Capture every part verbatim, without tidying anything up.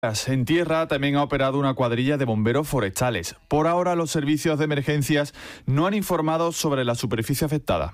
En tierra también ha operado una cuadrilla de bomberos forestales. Por ahora, los servicios de emergencias no han informado sobre la superficie afectada.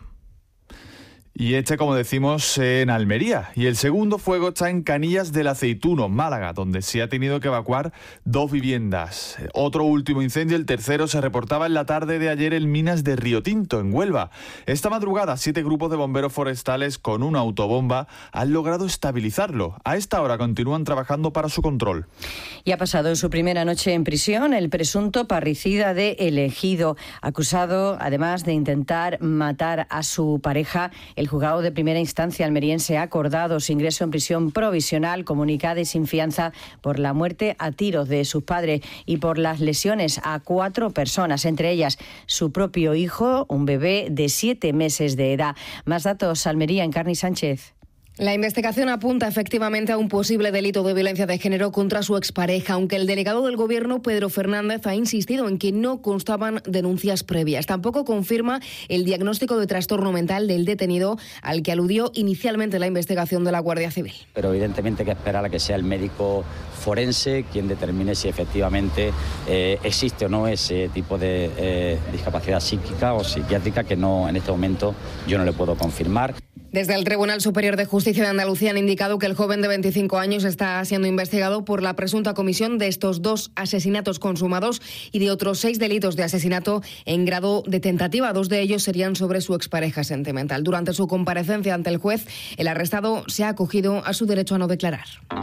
Y este, como decimos, en Almería. Y el segundo fuego está en Canillas del Aceituno, Málaga, donde se ha tenido que evacuar dos viviendas. Otro último incendio, el tercero, se reportaba en la tarde de ayer en Minas de Río Tinto, en Huelva. Esta madrugada, siete grupos de bomberos forestales con una autobomba han logrado estabilizarlo. A esta hora continúan trabajando para su control. Y ha pasado su primera noche en prisión el presunto parricida de El Ejido, acusado además de intentar matar a su pareja. El juzgado de primera instancia almeriense ha acordado su ingreso en prisión provisional, comunicada y sin fianza por la muerte a tiros de sus padres y por las lesiones a cuatro personas, entre ellas su propio hijo, un bebé de siete meses de edad. Más datos, Almería, Encarni Sánchez. La investigación apunta efectivamente a un posible delito de violencia de género contra su expareja, aunque el delegado del Gobierno, Pedro Fernández, ha insistido en que no constaban denuncias previas. Tampoco confirma el diagnóstico de trastorno mental del detenido, al que aludió inicialmente la investigación de la Guardia Civil. Pero evidentemente hay que esperar a que sea el médico forense quien determine si efectivamente eh, existe o no ese tipo de eh, discapacidad psíquica o psiquiátrica, que no, en este momento yo no le puedo confirmar. Desde el Tribunal Superior de Justicia de Andalucía han indicado que el joven de veinticinco años está siendo investigado por la presunta comisión de estos dos asesinatos consumados y de otros seis delitos de asesinato en grado de tentativa. Dos de ellos serían sobre su expareja sentimental. Durante su comparecencia ante el juez, el arrestado se ha acogido a su derecho a no declarar.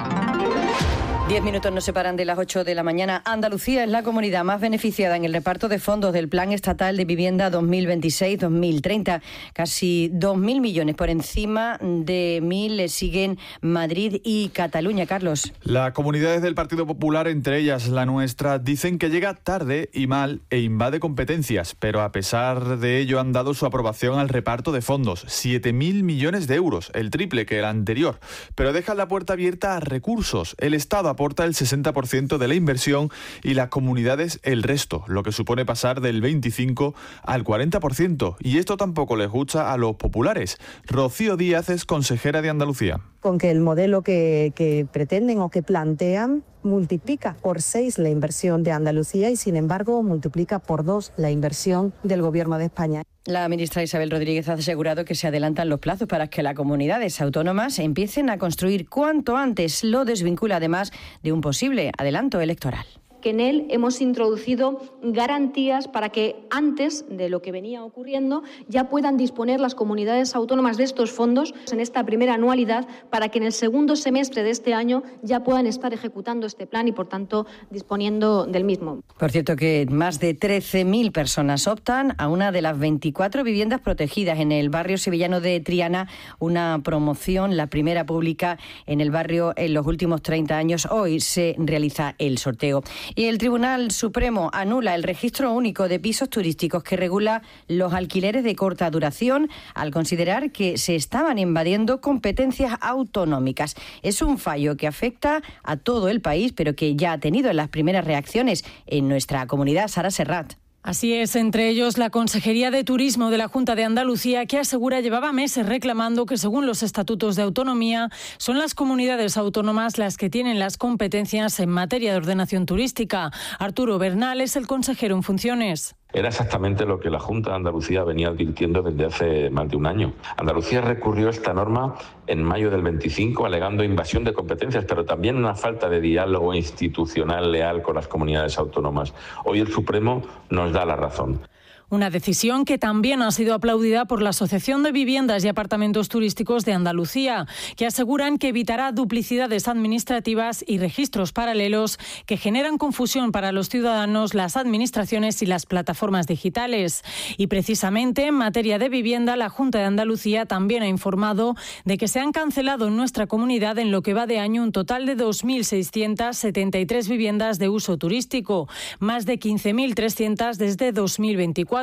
Diez minutos nos separan de las ocho de la mañana. Andalucía es la comunidad más beneficiada en el reparto de fondos del Plan Estatal de Vivienda dos mil veintiséis dos mil treinta. Casi dos mil millones, por encima de mil le siguen Madrid y Cataluña. Carlos. Las comunidades del Partido Popular, entre ellas la nuestra, dicen que llega tarde y mal e invade competencias, pero a pesar de ello han dado su aprobación al reparto de fondos. siete mil millones de euros, el triple que el anterior, pero dejan la puerta abierta a recursos. El Estado aporta el sesenta por ciento de la inversión y las comunidades el resto, lo que supone pasar del veinticinco al cuarenta por ciento. Y esto tampoco les gusta a los populares. Rocío Díaz es consejera de Andalucía. Con que el modelo que, que pretenden o que plantean multiplica por seis la inversión de Andalucía y, sin embargo, multiplica por dos la inversión del Gobierno de España. La ministra Isabel Rodríguez ha asegurado que se adelantan los plazos para que las comunidades autónomas empiecen a construir cuanto antes. Lo desvincula además de un posible adelanto electoral. Que en él hemos introducido garantías para que antes de lo que venía ocurriendo ya puedan disponer las comunidades autónomas de estos fondos en esta primera anualidad, para que en el segundo semestre de este año ya puedan estar ejecutando este plan y, por tanto, disponiendo del mismo. Por cierto, que más de trece mil personas optan a una de las veinticuatro viviendas protegidas en el barrio sevillano de Triana, una promoción, la primera pública en el barrio en los últimos treinta años. Hoy se realiza el sorteo. Y el Tribunal Supremo anula el registro único de pisos turísticos que regula los alquileres de corta duración al considerar que se estaban invadiendo competencias autonómicas. Es un fallo que afecta a todo el país, pero que ya ha tenido las primeras reacciones en nuestra comunidad. Sara Serrat. Así es, entre ellos la Consejería de Turismo de la Junta de Andalucía, que asegura llevaba meses reclamando que, según los estatutos de autonomía, son las comunidades autónomas las que tienen las competencias en materia de ordenación turística. Arturo Bernal es el consejero en funciones. Era exactamente lo que la Junta de Andalucía venía advirtiendo desde hace más de un año. Andalucía recurrió a esta norma en mayo del veinticinco alegando invasión de competencias, pero también una falta de diálogo institucional leal con las comunidades autónomas. Hoy el Supremo nos da la razón. Una decisión que también ha sido aplaudida por la Asociación de Viviendas y Apartamentos Turísticos de Andalucía, que aseguran que evitará duplicidades administrativas y registros paralelos que generan confusión para los ciudadanos, las administraciones y las plataformas digitales. Y precisamente en materia de vivienda, la Junta de Andalucía también ha informado de que se han cancelado en nuestra comunidad en lo que va de año un total de dos mil seiscientas setenta y tres viviendas de uso turístico, más de quince mil trescientas desde dos mil veinticuatro.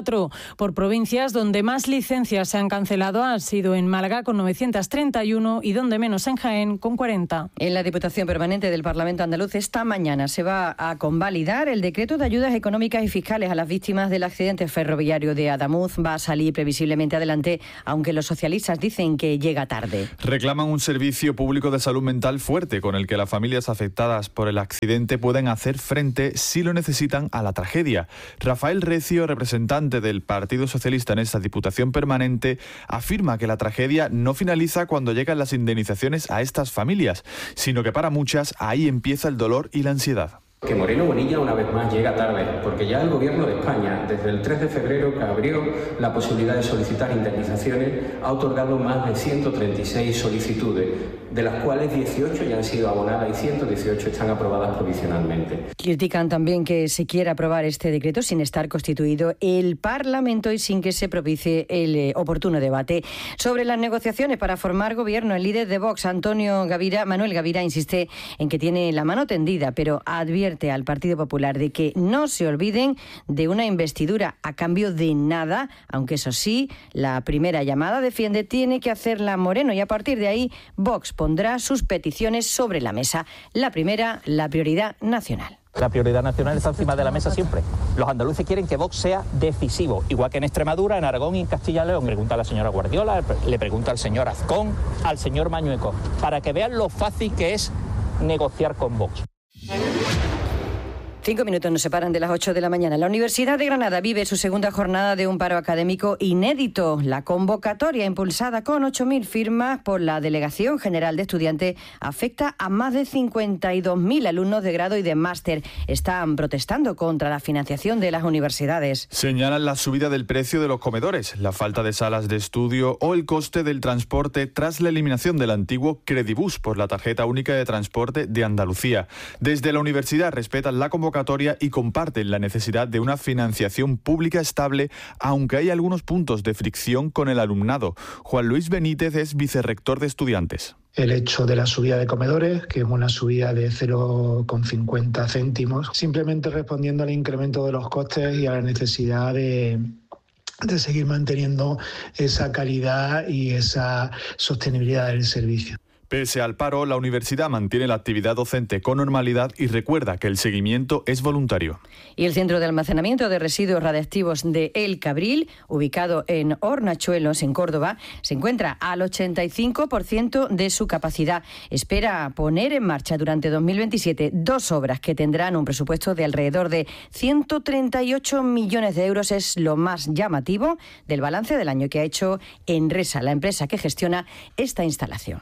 cuatro. Por provincias, donde más licencias se han cancelado han sido en Málaga con novecientos treinta y uno y donde menos en Jaén con cuarenta. En la Diputación Permanente del Parlamento Andaluz esta mañana se va a convalidar el decreto de ayudas económicas y fiscales a las víctimas del accidente ferroviario de Adamuz. Va a salir previsiblemente adelante, aunque los socialistas dicen que llega tarde. Reclaman un servicio público de salud mental fuerte con el que las familias afectadas por el accidente pueden hacer frente, si lo necesitan, a la tragedia. Rafael Recio, representante del Partido Socialista en esta Diputación Permanente, afirma que la tragedia no finaliza cuando llegan las indemnizaciones a estas familias, sino que para muchas ahí empieza el dolor y la ansiedad. Que Moreno Bonilla una vez más llega tarde, porque ya el Gobierno de España, desde el tres de febrero que abrió la posibilidad de solicitar indemnizaciones, ha otorgado más de ciento treinta y seis solicitudes, de las cuales dieciocho ya han sido abonadas y ciento dieciocho están aprobadas provisionalmente. Critican también que se quiera aprobar este decreto sin estar constituido el Parlamento y sin que se propicie el eh, oportuno debate. Sobre las negociaciones para formar gobierno, el líder de Vox, Antonio Gavira, Manuel Gavira, insiste en que tiene la mano tendida, pero advierte al Partido Popular de que no se olviden de una investidura a cambio de nada, aunque eso sí, la primera llamada defiende tiene que hacerla Moreno y a partir de ahí Vox pondrá sus peticiones sobre la mesa. La primera, la prioridad nacional. La prioridad nacional está encima de la mesa siempre. Los andaluces quieren que Vox sea decisivo, igual que en Extremadura, en Aragón y en Castilla y León. Pregunta a la señora Guardiola, le pregunta al señor Azcón, al señor Mañueco, para que vean lo fácil que es negociar con Vox. Cinco minutos nos separan de las ocho de la mañana. La Universidad de Granada vive su segunda jornada de un paro académico inédito. La convocatoria, impulsada con ocho mil firmas por la Delegación General de Estudiantes, afecta a más de cincuenta y dos mil alumnos de grado y de máster. Están protestando contra la financiación de las universidades. Señalan la subida del precio de los comedores, la falta de salas de estudio o el coste del transporte tras la eliminación del antiguo Credibus por la tarjeta única de transporte de Andalucía. Desde la universidad respetan la convocatoria y comparten la necesidad de una financiación pública estable, aunque hay algunos puntos de fricción con el alumnado. Juan Luis Benítez es vicerrector de estudiantes. El hecho de la subida de comedores, que es una subida de cero coma cincuenta céntimos, simplemente respondiendo al incremento de los costes y a la necesidad de... de seguir manteniendo esa calidad y esa sostenibilidad del servicio. Pese al paro, la universidad mantiene la actividad docente con normalidad y recuerda que el seguimiento es voluntario. Y el Centro de Almacenamiento de Residuos Radiactivos de El Cabril, ubicado en Hornachuelos, en Córdoba, se encuentra al ochenta y cinco por ciento de su capacidad. Espera poner en marcha durante dos mil veintisiete dos obras que tendrán un presupuesto de alrededor de ciento treinta y ocho millones de euros. Es lo más llamativo del balance del año que ha hecho Enresa, la empresa que gestiona esta instalación.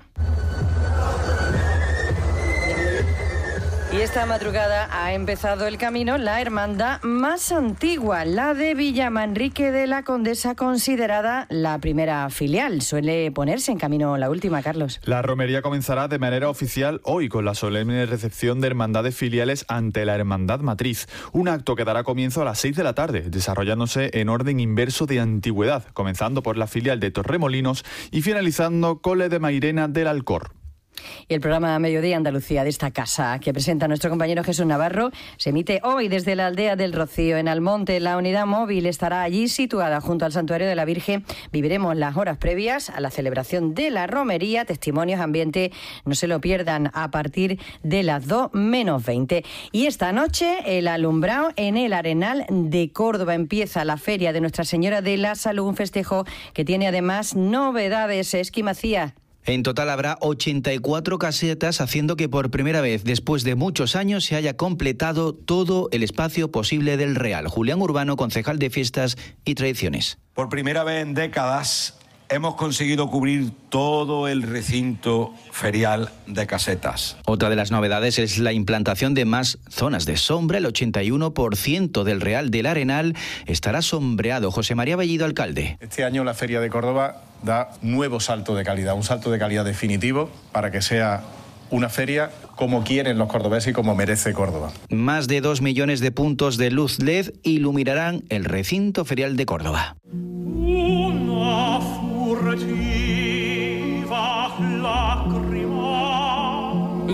Y esta madrugada ha empezado el camino la hermandad más antigua, la de Villamanrique de la Condesa, considerada la primera filial. Suele ponerse en camino la última, Carlos. La romería comenzará de manera oficial hoy con la solemne recepción de hermandades filiales ante la hermandad matriz. Un acto que dará comienzo a las seis de la tarde, desarrollándose en orden inverso de antigüedad, comenzando por la filial de Torremolinos y finalizando con la de Mairena del Alcor. Y el programa Mediodía Andalucía de esta casa, que presenta nuestro compañero Jesús Navarro, se emite hoy desde la aldea del Rocío, en Almonte. La unidad móvil estará allí situada junto al Santuario de la Virgen. Viviremos las horas previas a la celebración de la romería, testimonios, ambiente. No se lo pierdan a partir de las dos menos veinte. Y esta noche el alumbrado en el Arenal de Córdoba. Empieza la Feria de Nuestra Señora de la Salud, un festejo que tiene además novedades. Esqui Macías. En total habrá ochenta y cuatro casetas, haciendo que por primera vez después de muchos años se haya completado todo el espacio posible del Real. Julián Urbano, concejal de Fiestas y Tradiciones. Por primera vez en décadas hemos conseguido cubrir todo el recinto ferial de casetas. Otra de las novedades es la implantación de más zonas de sombra. El ochenta y uno por ciento del Real del Arenal estará sombreado. José María Bellido, alcalde. Este año la Feria de Córdoba da nuevo salto de calidad, un salto de calidad definitivo para que sea una feria como quieren los cordobeses y como merece Córdoba. Más de dos millones de puntos de luz L E D iluminarán el recinto ferial de Córdoba. Una furtiva lágrima. Y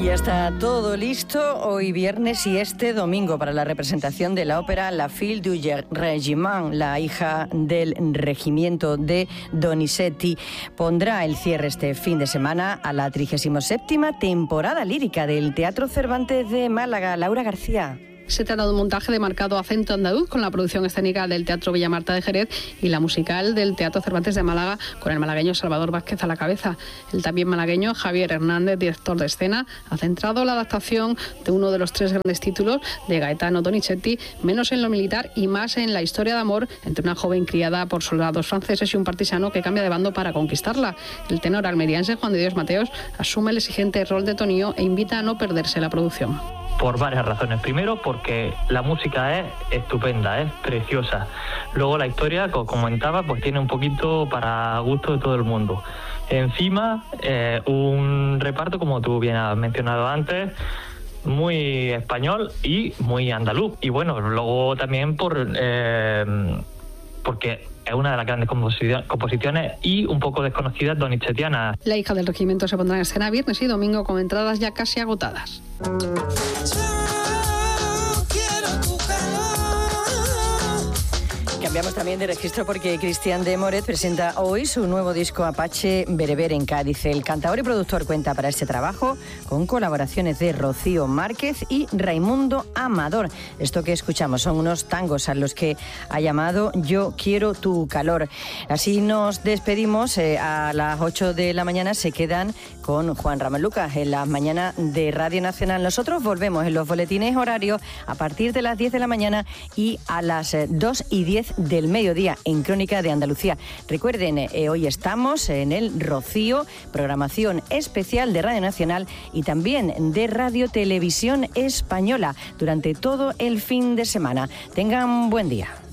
Y ya está todo listo hoy viernes y este domingo para la representación de la ópera La Fille du Régiment, la hija del regimiento de Donizetti. Pondrá el cierre este fin de semana a la trigésima séptima temporada lírica del Teatro Cervantes de Málaga. Laura García. Se trata de un montaje de marcado acento andaluz con la producción escénica del Teatro Villamarta de Jerez y la musical del Teatro Cervantes de Málaga con el malagueño Salvador Vázquez a la cabeza. El también malagueño Javier Hernández, director de escena, ha centrado la adaptación de uno de los tres grandes títulos de Gaetano Donizetti, menos en lo militar y más en la historia de amor entre una joven criada por soldados franceses y un partisano que cambia de bando para conquistarla. El tenor almeriense Juan de Dios Mateos asume el exigente rol de Tonío e invita a no perderse la producción. Por varias razones. Primero, porque la música es estupenda, es preciosa. Luego la historia, como comentaba, pues tiene un poquito para gusto de todo el mundo. Encima, eh, un reparto, como tú bien has mencionado antes, muy español y muy andaluz. Y bueno, luego también por eh, porque es una de las grandes composiciones y un poco desconocidas donizettianas. La hija del regimiento se pondrá en escena viernes y domingo con entradas ya casi agotadas. Cambiamos también de registro porque Cristian de Moret presenta hoy su nuevo disco Apache Bereber en Cádiz. El cantador y productor cuenta para este trabajo con colaboraciones de Rocío Márquez y Raimundo Amador. Esto que escuchamos son unos tangos a los que ha llamado Yo quiero tu calor. Así nos despedimos. Eh, a las ocho de la mañana se quedan con Juan Ramón Lucas en las mañanas de Radio Nacional. Nosotros volvemos en los boletines horarios a partir de las diez de la mañana y a las dos y diez del mediodía en Crónica de Andalucía. Recuerden, eh, hoy estamos en el Rocío, programación especial de Radio Nacional y también de Radio Televisión Española durante todo el fin de semana. Tengan buen día.